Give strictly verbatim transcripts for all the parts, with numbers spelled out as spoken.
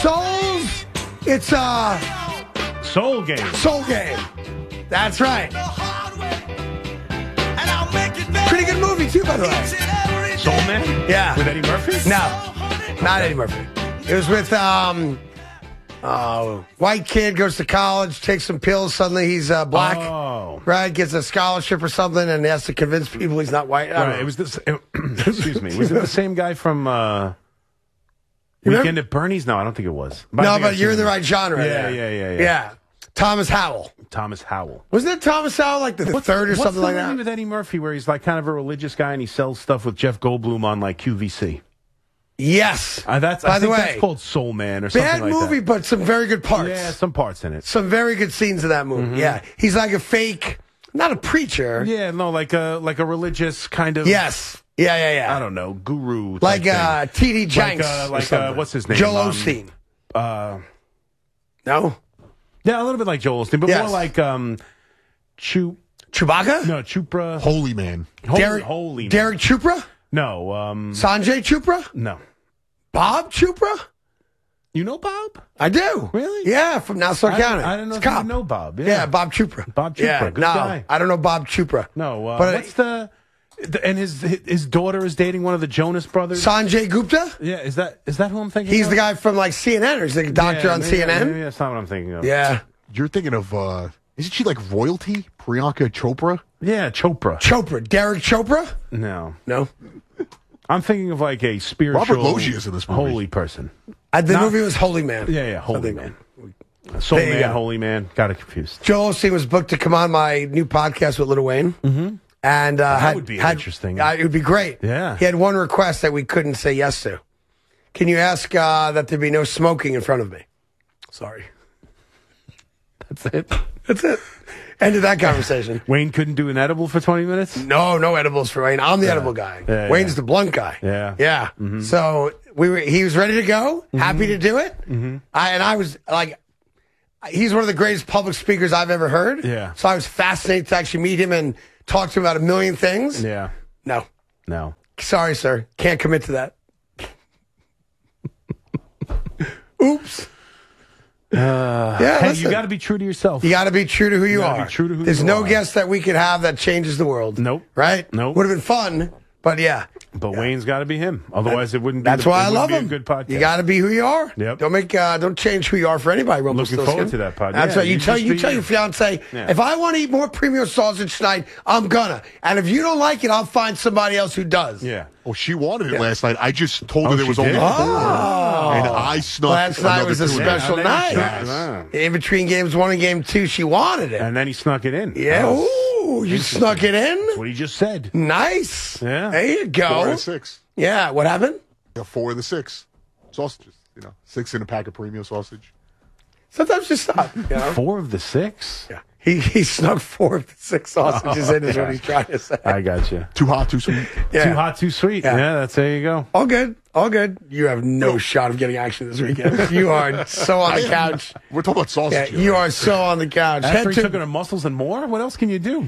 Souls. It's a Soul Game. Soul Game. That's right. Pretty good movie too, by the way. Soul Man? Yeah. With Eddie Murphy? No, not Eddie Murphy. It was with um, uh, white kid goes to college, takes some pills. Suddenly he's uh, black. Oh. Right, gets a scholarship or something, and has to convince people he's not white. I don't Right. know. It was this. It, excuse me. Was it the same guy from uh, You Weekend remember? at Bernie's? No, I don't think it was. But I No, think but I've you're in seen the it. right genre. Yeah, there. yeah, yeah, yeah. Yeah. Thomas Howell. Thomas Howell. Wasn't it Thomas Howell, like the What's, third or what's something the like movie that? with Eddie Murphy where he's like kind of a religious guy and he sells stuff with Jeff Goldblum on like Q V C? Yes. Uh, that's, By I the think way, that's called Soul Man or something bad like movie, that. but some very good parts. Yeah, some parts in it. Some very good scenes in that movie. Mm-hmm. Yeah. He's like a fake, not a preacher. Yeah, no, like a like a religious kind of. Yes. Yeah, yeah, yeah. I don't know, guru. type Like thing. uh, T D Jenks. Like, uh, or like uh, something. what's his name? Joel Um, Osteen. Uh, No? yeah, a little bit like Joel Osteen, but Yes. more like um, Chu. Chewbacca? No, Chupra. Holy man. Holy, Derek, holy man. Derek Chupra? No, um, Sanjay Chupra? no. Bob Chupra? You know Bob? I do. Really? Yeah, from Nassau I, County. I don't know It's if cop. you know Bob. Yeah, Yeah, Bob Chupra. Bob Chupra, Yeah, good no, guy. I don't know Bob Chupra. No, uh, But what's the, the? And his his daughter is dating one of the Jonas brothers. Sanjay Gupta? Yeah, is that is that who I'm thinking? He's of? the guy from like C N N, or he's like a doctor Yeah, on maybe- C N N. Maybe that's not what I'm thinking of. Yeah. You're thinking of, uh, isn't she like royalty? Priyanka Chopra? yeah, Chopra. Chopra. Derek Chopra? No, No. I'm thinking of like a spiritual, Robert Loggia is in this movie. holy person. Uh, the Not- movie was Holy Man. Yeah, yeah, holy Holy man. Soul There you man, go. holy man. Got it confused. Joel Osteen was booked to come on my new podcast with Lil Wayne. Mm-hmm. And uh, That had, would be had- interesting. Uh, it would be great. Yeah. He had one request that we couldn't say yes to. Can you ask uh, that there be no smoking in front of me? Sorry. That's it. That's it. Ended that conversation. Wayne couldn't do an edible for twenty minutes. No, no edibles for Wayne. I'm the edible guy. Yeah, Wayne's yeah. the blunt guy. Yeah. Yeah. Mm-hmm. So we were. He was ready to go, happy to do it. Mm-hmm. I, and I was like, he's one of the greatest public speakers I've ever heard. Yeah. So I was fascinated to actually meet him and talk to him about a million things. Yeah. No. No. Sorry, sir. Can't commit to that. Oops. Uh, yeah, Hey, listen. you got to be true to yourself. You got to be true to who you, You gotta are. be true to who There's you no are. guest that we could have that changes the world. Nope. Right? Nope. Would have been fun, but yeah. But Wayne's got to be him. Otherwise, it wouldn't be. That's the, why it I wouldn't love be him. A good podcast. You got to be who you are. Yep. Don't make. Uh, don't change who you are for anybody. Looking Rumpelstiltskin. forward to that pod. That's Yeah, right. You, you tell just you be tell you. your fiance, Yeah. if I want to eat more premium sausage tonight, I'm gonna. And if you don't like it, I'll find somebody else who does. Yeah. Oh, she wanted it last night. I just told Oh, her there she was did? only four. Oh. And I snuck Last night another was a two in. special Yeah, and then night. you snuck- In between games one and game two, she wanted it. And then he snuck it in. yeah. That was Ooh, you snuck it in. what he just said. Nice. Yeah. There you Four out go. of six. Yeah. What happened? Yeah, four of the six sausages. You know, six in a pack of premium sausage. Sometimes you stop. You know? Four of the six. Yeah. He he snuck four of the six sausages in is what he's trying to say. I got you. Too hot, too sweet. Yeah. Too hot, too sweet. Yeah. Yeah, that's there you go. All good. All good. You have no shot of getting action this weekend. You are so on the couch. We're talking about Yeah, sausage. here, you right? are so on the couch. After Head he to, took it to muscles and more, what else can you do?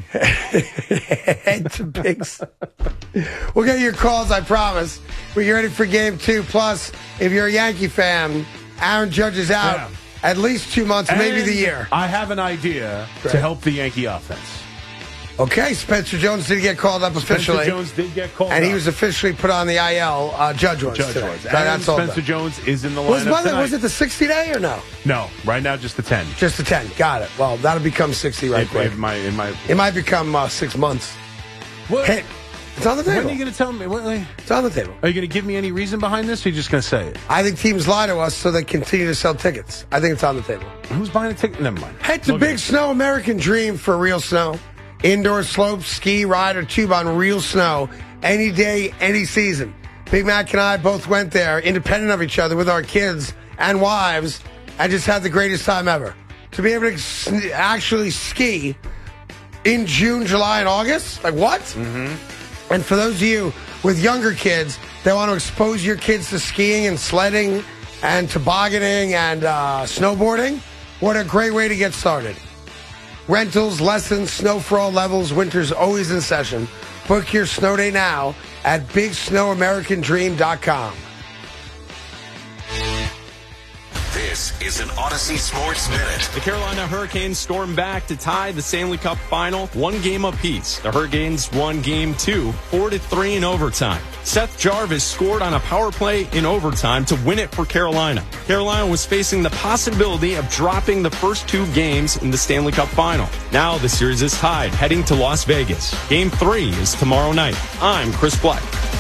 head to Pigs. We'll get your calls, I promise. We get ready for game two. Plus, if you're a Yankee fan, Aaron Judge is out Yeah. at least two months, maybe And the year. I have an idea Right. to help the Yankee offense. Okay, Spencer Jones did get called up officially. Spencer Jones did get called and he up. was officially put on the I L. Uh, Judge was. Judge today. was. So And that's all Spencer done. Jones is in the lineup Was, was, it, tonight. was it the sixty day or no? No, right now just the ten. Just the ten. Got it. Well, that'll become sixty right It, quick. it might, it might. It might become uh, six months. What? Hey, it's on the When table. are you going to tell me? What, like, It's on the table. are you going to give me any reason behind this, or are you just going to say it? I think teams lie to us so they continue to sell tickets. I think it's on the table. Who's buying a ticket? Never mind. Head to Look Big at- Snow American Dream for real snow. Indoor slopes, ski, ride, or tube on real snow. Any day, any season. Big Mac and I both went there, independent of each other, with our kids and wives, and just had the greatest time ever. To be able to s- actually ski in June, July, and August? Like, what? Mm-hmm. And for those of you with younger kids that want to expose your kids to skiing and sledding and tobogganing and uh, snowboarding, what a great way to get started. Rentals, lessons, snow for all levels, winter's always in session. Book your snow day now at big snow american dream dot com. This is an Odyssey Sports Minute. The Carolina Hurricanes stormed back to tie the Stanley Cup final, one game apiece. The Hurricanes won game two, four to three in overtime. Seth Jarvis scored on a power play in overtime to win it for Carolina. Carolina was facing the possibility of dropping the first two games in the Stanley Cup final. Now the series is tied, heading to Las Vegas. Game three is tomorrow night. I'm Chris Black.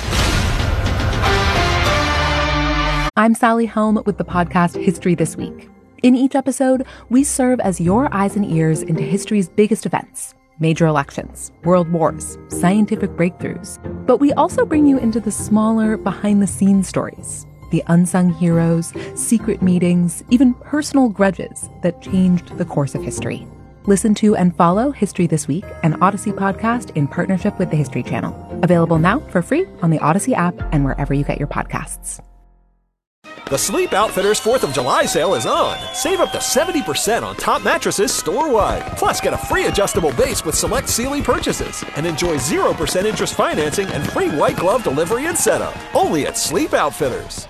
I'm Sally Helm with the podcast History This Week. In each episode, we serve as your eyes and ears into history's biggest events, major elections, world wars, scientific breakthroughs. But we also bring you into the smaller, behind-the-scenes stories, the unsung heroes, secret meetings, even personal grudges that changed the course of history. Listen to and follow History This Week, an Odyssey podcast in partnership with the History Channel. Available now for free on the Odyssey app and wherever you get your podcasts. The Sleep Outfitters fourth of July sale is on. Save up to seventy percent on top mattresses store-wide. Plus, get a free adjustable base with select Sealy purchases. And enjoy zero percent interest financing and free white glove delivery and setup. Only at Sleep Outfitters.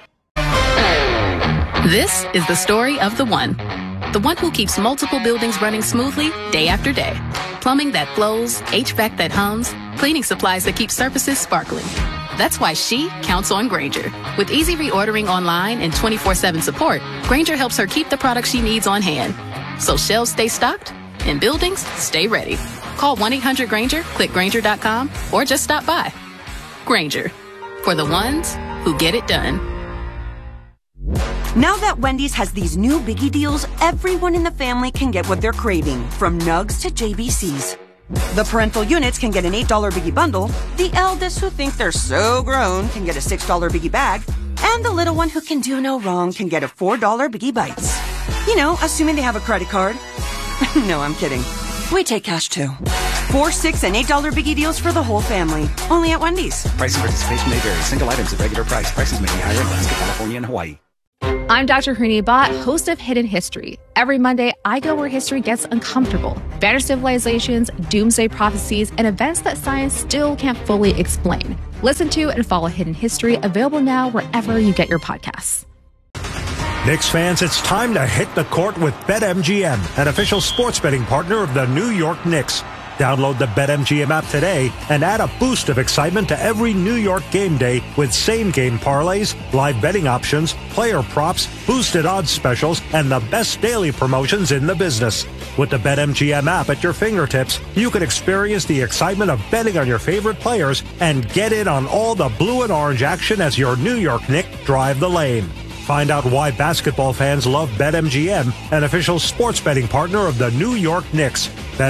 This is the story of the one. The one who keeps multiple buildings running smoothly day after day. Plumbing that flows, H V A C that hums, cleaning supplies that keep surfaces sparkling. That's why she counts on Grainger. With easy reordering online and twenty-four seven support, Grainger helps her keep the products she needs on hand. So shelves stay stocked and buildings stay ready. Call one eight hundred Grainger, click Grainger dot com, or just stop by. Grainger, for the ones who get it done. Now that Wendy's has these new biggie deals, everyone in the family can get what they're craving, from nugs to J B Cs. The parental units can get an eight dollar biggie bundle, the eldest who think they're so grown can get a six dollar biggie bag, and the little one who can do no wrong can get a four dollar biggie bites. You know, assuming they have a credit card. No, I'm kidding. We take cash too. Four, six, and eight dollar biggie deals for the whole family. Only at Wendy's. Price and participation may vary. Single items at regular price. Prices may be higher in Alaska, California, and Hawaii. I'm Doctor Harini Bhatt, host of Hidden History. Every Monday, I go where history gets uncomfortable. Vanished civilizations, doomsday prophecies, and events that science still can't fully explain. Listen to and follow Hidden History, available now wherever you get your podcasts. Knicks fans, it's time to hit the court with BetMGM, an official sports betting partner of the New York Knicks. Download the BetMGM app today and add a boost of excitement to every New York game day with same-game parlays, live betting options, player props, boosted odds specials, and the best daily promotions in the business. With the BetMGM app at your fingertips, you can experience the excitement of betting on your favorite players and get in on all the blue and orange action as your New York Knicks drive the lane. Find out why basketball fans love BetMGM, an official sports betting partner of the New York Knicks.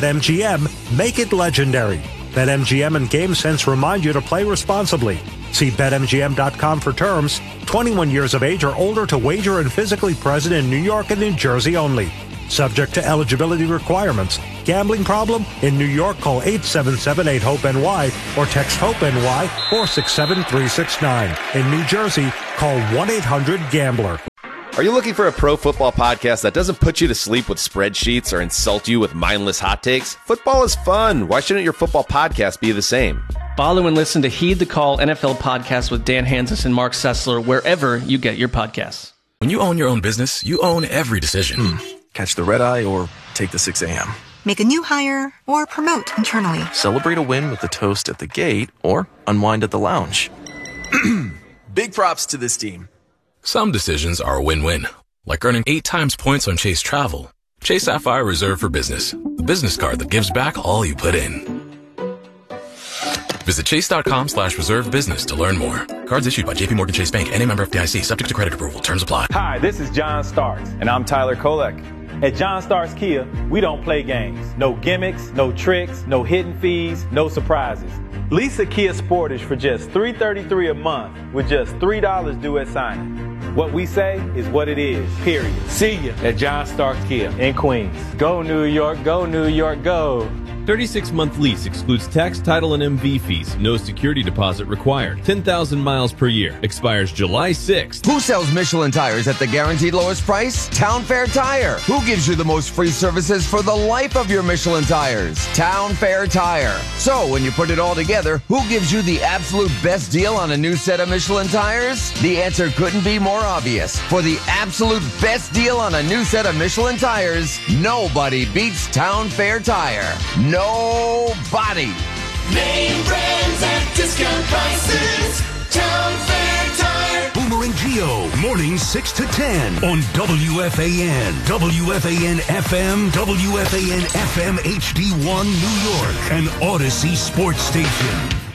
BetMGM, make it legendary. BetMGM and GameSense remind you to play responsibly. See Bet M G M dot com for terms. twenty-one years of age or older to wager and physically present in New York and New Jersey only. Subject to eligibility requirements. Gambling problem? In New York, call eight seven seven eight hope N Y or text HOPE-NY four six seven three six nine. In New Jersey, call one eight hundred gambler. Are you looking for a pro football podcast that doesn't put you to sleep with spreadsheets or insult you with mindless hot takes? Football is fun. Why shouldn't your football podcast be the same? Follow and listen to Heed the Call N F L podcast with Dan Hansis and Mark Sessler wherever you get your podcasts. When you own your own business, you own every decision. Hmm. Catch the red eye or take the six a.m. Make a new hire or promote internally. Celebrate a win with a toast at the gate or unwind at the lounge. Big props to this team. Some decisions are a win-win, like earning eight times points on Chase Travel. Chase Sapphire Reserve for Business, the business card that gives back all you put in. Visit chase.com slash reserve business to learn more. Cards issued by J P Morgan Chase Bank and a member F D I C, subject to credit approval. Terms apply. Hi, this is John Starks, and I'm Tyler Kolek. At John Starks Kia, we don't play games. No gimmicks, no tricks, no hidden fees, no surprises. Lease a Kia Sportage for just three hundred thirty-three dollars a month with just three dollars due at signing. What we say is what it is, period. See ya at John Starks Kia in Queens. Go New York, go New York, go. thirty-six month lease excludes tax, title, and M V fees. No security deposit required. ten thousand miles per year. Expires July sixth. Who sells Michelin tires at the guaranteed lowest price? Town Fair Tire. Who gives you the most free services for the life of your Michelin tires? Town Fair Tire. So, when you put it all together, who gives you the absolute best deal on a new set of Michelin tires? The answer couldn't be more obvious. For the absolute best deal on a new set of Michelin tires, nobody beats Town Fair Tire. Nobody. Name brands at discount prices. Town Fair Tire. Boomer and Geo, mornings six to ten on W F A N, W F A N F M, W F A N F M H D one New York, and Odyssey Sports Station.